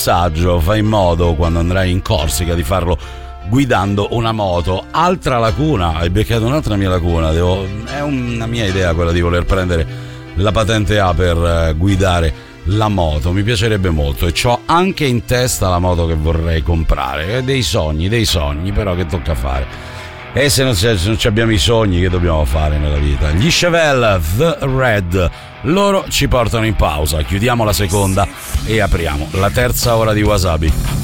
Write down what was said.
passaggio fai in modo, quando andrai in Corsica, di farlo guidando una moto. Altra lacuna, hai beccato un'altra mia lacuna. È una mia idea quella di voler prendere la patente A per guidare la moto, mi piacerebbe molto, e c'ho anche in testa la moto che vorrei comprare. Dei sogni però che tocca fare. E se non ci abbiamo i sogni, che dobbiamo fare nella vita? Gli Chevelle, The Red, loro ci portano in pausa. Chiudiamo la seconda e apriamo la terza ora di Wasabi.